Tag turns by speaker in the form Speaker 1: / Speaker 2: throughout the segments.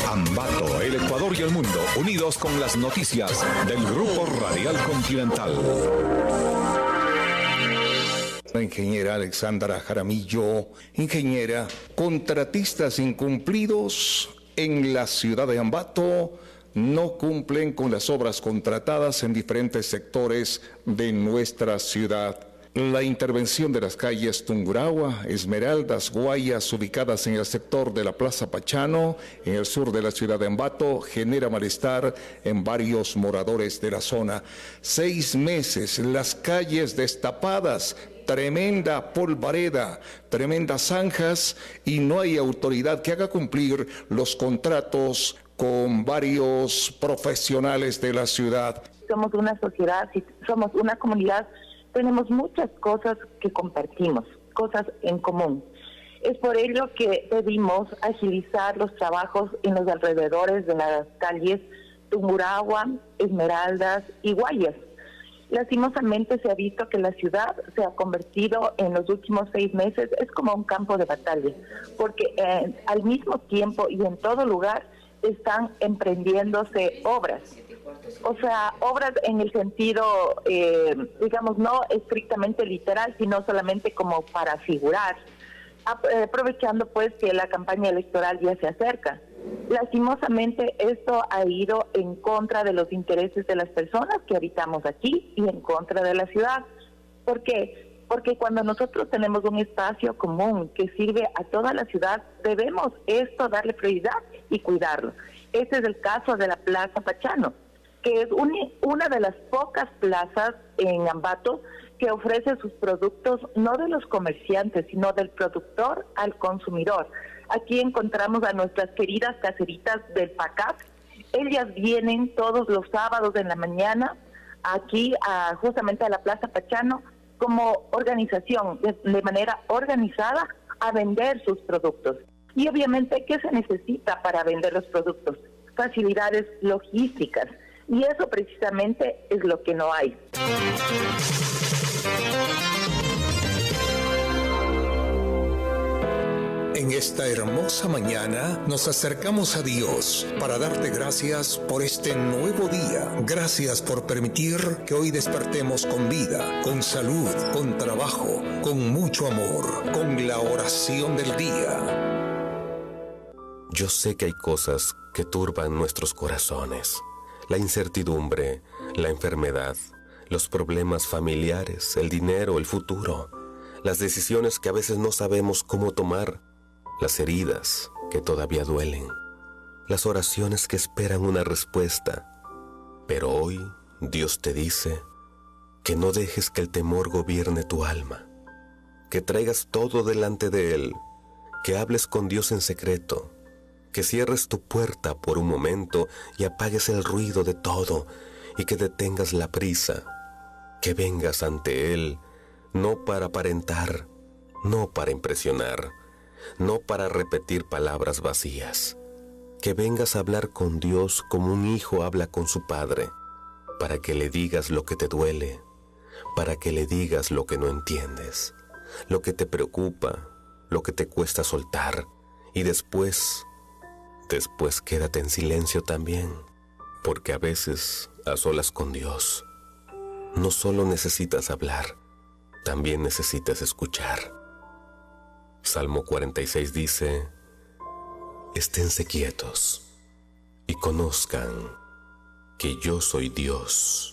Speaker 1: Ambato, el Ecuador y el mundo, unidos con las noticias del Grupo Radial Continental.
Speaker 2: La ingeniera Alexandra Jaramillo, ingeniera, contratistas incumplidos en la ciudad de Ambato no cumplen con las obras contratadas en diferentes sectores de nuestra ciudad. La intervención de las calles Tungurahua, Esmeraldas, Guayas, ubicadas en el sector de la Plaza Pachano, en el sur de la ciudad de Ambato, genera malestar en varios moradores de la zona. 6 meses, las calles destapadas, tremenda polvareda, tremendas zanjas y no hay autoridad que haga cumplir los contratos con varios profesionales de la ciudad.
Speaker 3: Somos una sociedad, somos una comunidad, tenemos muchas cosas que compartimos, cosas en común. Es por ello que debimos agilizar los trabajos en los alrededores de las calles Tungurahua, Esmeraldas y Guayas. Lastimosamente se ha visto que la ciudad se ha convertido en los últimos 6 meses, es como un campo de batalla, porque al mismo tiempo y en todo lugar están emprendiéndose obras. O sea, obras en el sentido, digamos, no estrictamente literal, sino solamente como para figurar, aprovechando pues que la campaña electoral ya se acerca. Lastimosamente esto ha ido en contra de los intereses de las personas que habitamos aquí y en contra de la ciudad. ¿Por qué? Porque cuando nosotros tenemos un espacio común que sirve a toda la ciudad, debemos esto darle prioridad y cuidarlo. Este es el caso de la Plaza Pachano, que es una de las pocas plazas en Ambato que ofrece sus productos no de los comerciantes, sino del productor al consumidor. Aquí encontramos a nuestras queridas caseritas del PACAP. Ellas vienen todos los sábados en la mañana aquí justamente a la Plaza Pachano como organización, de manera organizada, a vender sus productos. Y obviamente, ¿qué se necesita para vender los productos? Facilidades logísticas. Y eso precisamente es lo que no hay.
Speaker 2: En esta hermosa mañana nos acercamos a Dios para darte gracias por este nuevo día. Gracias por permitir que hoy despertemos con vida, con salud, con trabajo, con mucho amor, con la oración del día.
Speaker 4: Yo sé que hay cosas que turban nuestros corazones. La incertidumbre, la enfermedad, los problemas familiares, el dinero, el futuro, las decisiones que a veces no sabemos cómo tomar, las heridas que todavía duelen, las oraciones que esperan una respuesta. Pero hoy Dios te dice que no dejes que el temor gobierne tu alma, que traigas todo delante de Él, que hables con Dios en secreto, que cierres tu puerta por un momento y apagues el ruido de todo y que detengas la prisa, que vengas ante Él no para aparentar, no para impresionar, no para repetir palabras vacías, que vengas a hablar con Dios como un hijo habla con su padre, para que le digas lo que te duele, para que le digas lo que no entiendes, lo que te preocupa, lo que te cuesta soltar, y después quédate en silencio también, porque a veces, a solas con Dios, no solo necesitas hablar, también necesitas escuchar. Salmo 46 dice: esténse quietos y conozcan que yo soy Dios.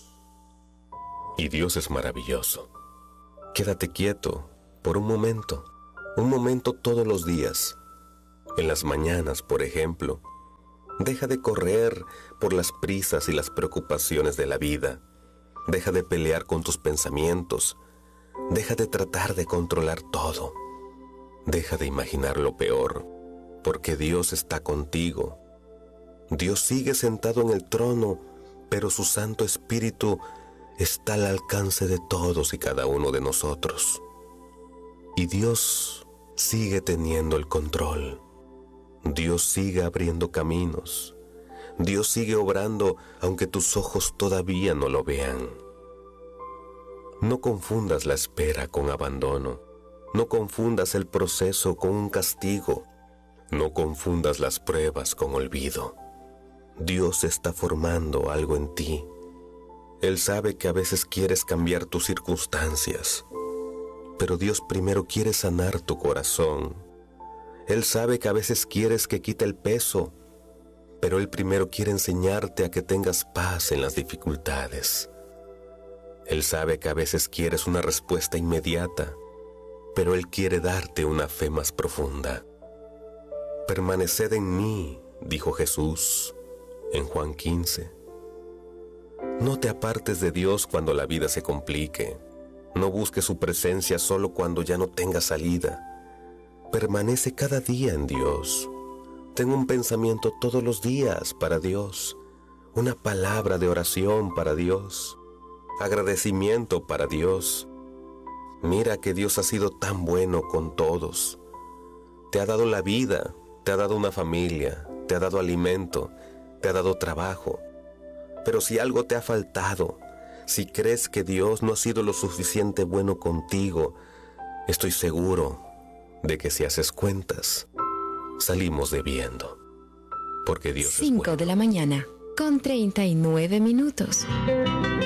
Speaker 4: Y Dios es maravilloso. Quédate quieto por un momento todos los días. En las mañanas, por ejemplo, deja de correr por las prisas y las preocupaciones de la vida. Deja de pelear con tus pensamientos. Deja de tratar de controlar todo. Deja de imaginar lo peor, porque Dios está contigo. Dios sigue sentado en el trono, pero su Santo Espíritu está al alcance de todos y cada uno de nosotros. Y Dios sigue teniendo el control. Dios sigue abriendo caminos. Dios sigue obrando aunque tus ojos todavía no lo vean. No confundas la espera con abandono. No confundas el proceso con un castigo. No confundas las pruebas con olvido. Dios está formando algo en ti. Él sabe que a veces quieres cambiar tus circunstancias, pero Dios primero quiere sanar tu corazón. Él sabe que a veces quieres que quite el peso, pero Él primero quiere enseñarte a que tengas paz en las dificultades. Él sabe que a veces quieres una respuesta inmediata, pero Él quiere darte una fe más profunda. Permaneced en mí, dijo Jesús en Juan 15. No te apartes de Dios cuando la vida se complique. No busques su presencia solo cuando ya no tenga salida. Permanece cada día en Dios. Ten un pensamiento todos los días para Dios. Una palabra de oración para Dios. Agradecimiento para Dios. Mira que Dios ha sido tan bueno con todos. Te ha dado la vida, te ha dado una familia, te ha dado alimento, te ha dado trabajo. Pero si algo te ha faltado, si crees que Dios no ha sido lo suficiente bueno contigo, estoy seguro de que si haces cuentas, salimos debiendo. Porque Dios es bueno.
Speaker 5: 5 de la mañana, con 39 minutos.